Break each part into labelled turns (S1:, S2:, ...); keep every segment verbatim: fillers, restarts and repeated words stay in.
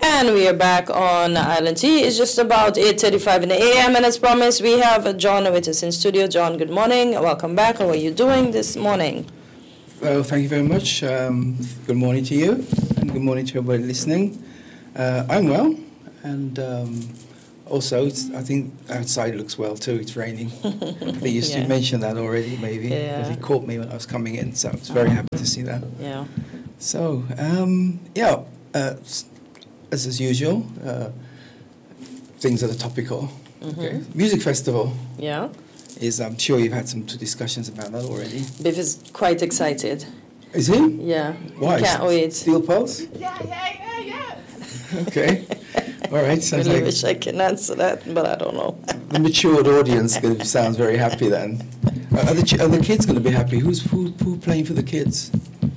S1: And we are back on Island T. It's just about eight thirty-five in the A M, and as promised, we have John with us in studio. John, good morning. Welcome back. How are you doing this morning?
S2: Well, thank you very much. Um, good morning to you, and good morning to everybody listening. Uh, I'm well, and um, also, it's, I think outside looks well too. It's raining. I think you
S1: Yeah.
S2: mentioned that already, maybe.
S1: Yeah.
S2: But it caught me when I was coming in, so I was very happy to see that.
S1: Yeah.
S2: So, um, yeah, uh, as as usual, uh, things that are topical.
S1: Mm-hmm.
S2: Okay. Music festival
S1: Yeah.
S2: is. I'm sure you've had some discussions about that already.
S1: Biff is quite excited.
S2: Is he?
S1: Yeah.
S2: Why?
S1: Can't wait.
S2: Steel Pulse?
S3: Yeah, yeah, yeah, yeah.
S2: Okay. All right. Sounds
S1: really
S2: like
S1: wish I can answer that, but I don't know.
S2: the matured audience gonna- sounds very happy then. Uh, are, the ch- are the kids going to be happy? Who's who, who playing for the kids?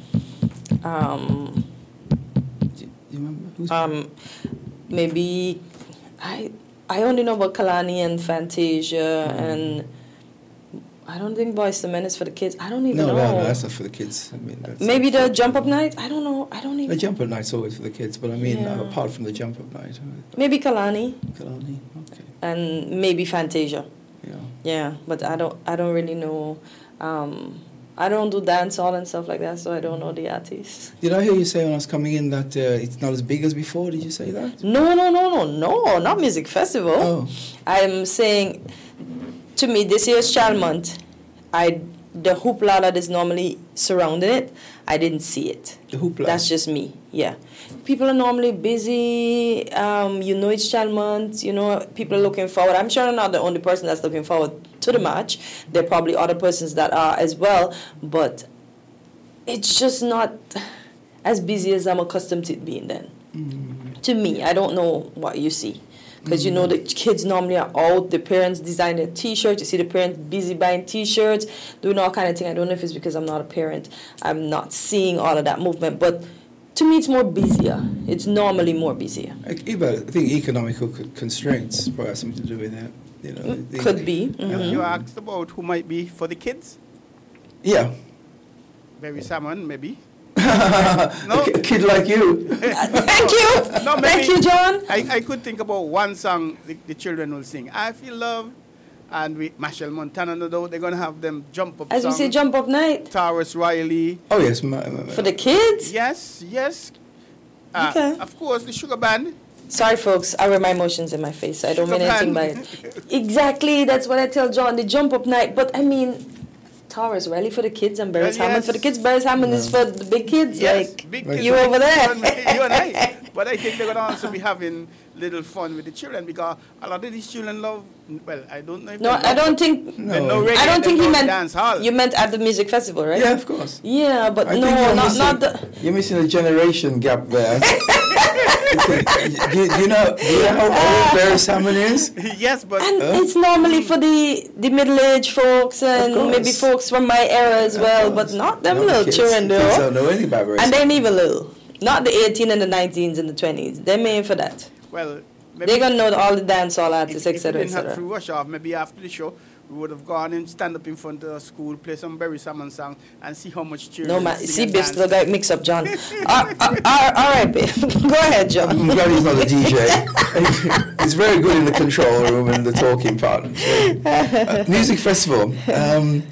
S1: Um,
S2: Do you, you remember? Who's
S1: um, maybe I I only know about Kalani and Fantasia,
S2: Mm.
S1: and I don't think Boyz two Men is for the kids. I don't even
S2: no,
S1: know.
S2: no, no, that's not for the kids. I mean, that's
S1: Maybe the Jump Up Night. I don't know. I don't even.
S2: the jump up night's always for the kids, but I mean,
S1: Yeah.
S2: uh, apart from the jump up night, uh,
S1: Maybe Kalani
S2: Kalani, okay,
S1: and maybe Fantasia.
S2: yeah.
S1: Yeah, but I don't. I don't really know. Um, I don't do dance hall and stuff like that, so I don't know the artists.
S2: Did I hear you say when I was coming in that uh, it's not as big as before? Did you say that?
S1: No, no, no, no, no, not music festival.
S2: Oh,
S1: I'm saying, to me, this year's Child Month, I the hoopla that is normally surrounding it, I didn't see it.
S2: the hoopla.
S1: That's just me. Yeah, people are normally busy. Um, you know, it's Child Month. You know, people are looking forward. I'm sure I'm not the only person that's looking forward to the match. There are probably other persons that are as well, but it's just not as busy as I'm accustomed to it being then.
S2: Mm.
S1: To me, I don't know what you see. Because, you know, the kids normally are out, the parents design a T-shirt, you see the parents busy buying T-shirts, doing all kind of thing. I don't know if it's because I'm not a parent, I'm not seeing all of that movement, but to me it's more busier. It's normally more busier.
S2: Like, Eva, I think economical co- constraints probably have something to do with that. You know, the-
S1: Could be.
S3: You,
S1: Mhm.
S3: you asked about who might be for the kids.
S2: Yeah.
S3: Barry Salmon, maybe.
S2: a, ki- a kid like you.
S1: Thank you.
S3: No,
S1: Thank
S3: maybe-
S1: you, John.
S3: I, I could think about one song the, the children will sing. I Feel Love. And with Machel Montana, no doubt, they're going to have them jump up
S1: As we
S3: song.
S1: say, Jump Up Night.
S3: Taurus Riley.
S2: Oh yes, my, my, my.
S1: For the kids?
S3: Yes, yes. Uh,
S1: Okay.
S3: Of course, the Sugar Band.
S1: Sorry, folks, I wear my emotions in my face. I don't mean
S3: Sugar
S1: anything by
S3: Band.
S1: it. Exactly, that's what I tell John, the Jump Up Night. But I mean, Taurus Riley for the kids and Barry
S3: Well,
S1: Hammond
S3: yes.
S1: for the kids. Barry Hammond is for the big kids.
S3: Yes,
S1: Like,
S3: big
S2: Like
S3: kids
S1: you
S3: like
S1: over there.
S3: You and, me, you and I. But I think they're going to also be having little fun with the children because a lot of these children love, well, I don't know if
S1: No,
S3: they
S1: I
S3: love-
S1: don't think.
S2: No.
S3: they know reggae,
S1: I don't
S3: they
S1: think he
S3: know
S1: meant.
S3: dance hall.
S1: You meant at the music festival, right?
S2: Yeah, of course.
S1: Yeah, but
S2: I
S1: no,
S2: think you're
S1: not
S2: missing,
S1: not the.
S2: You're missing a generation gap there. do, you, do you know? Do you know how old Barry Salmon is?
S3: Yes, but
S1: And
S2: Huh?
S1: it's normally for the the middle aged folks and
S2: course.
S1: maybe folks from my era as
S2: Of
S1: well,
S2: course.
S1: but not them
S2: No,
S1: little
S2: kids,
S1: children
S2: kids
S1: though.
S2: don't know anything about Barry
S1: And
S2: Salmon.
S1: they ain't even little. Not the eighteen and the nineteens and the twenties. They ain't for that.
S3: well, maybe
S1: They're gonna know all the dance all
S3: if,
S1: artists,
S3: if
S1: et cetera,
S3: we
S1: et
S3: didn't have
S1: cetera.
S3: to rush off, maybe after the show, we would have gone and stand up in front of the school, play some Barry Salmon song, and see how much children
S1: No man,
S3: sing
S1: see,
S3: and
S1: Biff
S3: dance.
S1: still got mix up, John. all, all, all, all right, Biff. Go ahead, John.
S2: I'm glad he's not a D J. He's very good in the control room and the talking part. So, uh, music festival. Um,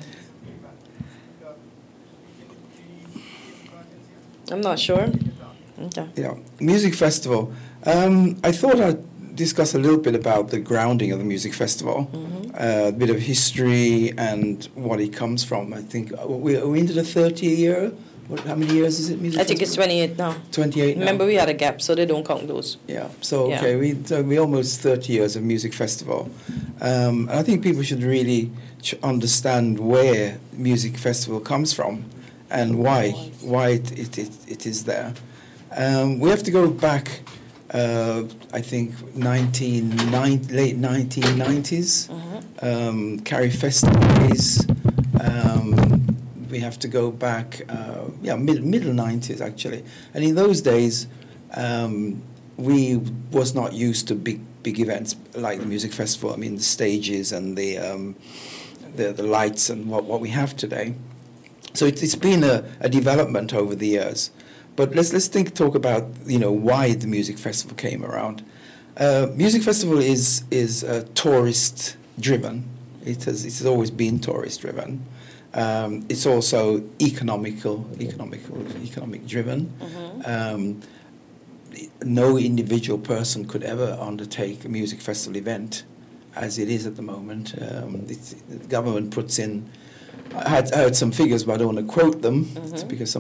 S1: I'm not sure. Okay.
S2: yeah, music festival. Um, I thought I'd discuss a little bit about the grounding of the music festival,
S1: Mhm.
S2: uh, a bit of history and what it comes from. I think uh, we are we into the thirtieth year. What, how many years is it? Music
S1: I think it's
S2: festival?
S1: twenty-eight now.
S2: twenty-eight. now?
S1: Remember, we had a gap, so they don't count those.
S2: Yeah. So
S1: Yeah.
S2: okay, we so we almost thirty years of music festival. Um, and I think people should really ch- understand where music festival comes from and why why it it, it, it is there. Um, we have to go back. Uh, I think nineteen ninety, late nineteen nineties.
S1: Mhm.
S2: Um, Carrie Festivities. Um, we have to go back, uh, yeah, mid, middle nineties actually. And in those days, um, we was not used to big big events like the music festival. I mean, the stages and the um, the, the lights and what, what we have today. So it, it's been a, a development over the years. But let's let's think talk about you know why the music festival came around. Uh, music festival is is uh, tourist driven. It has it has always been tourist driven. Um, it's also economical, economical, economic driven.
S1: Mm-hmm.
S2: Um, no individual person could ever undertake a music festival event as it is at the moment. Um, it's, the government puts in. I had I heard some figures, but I don't want to quote them
S1: Mm-hmm.
S2: because some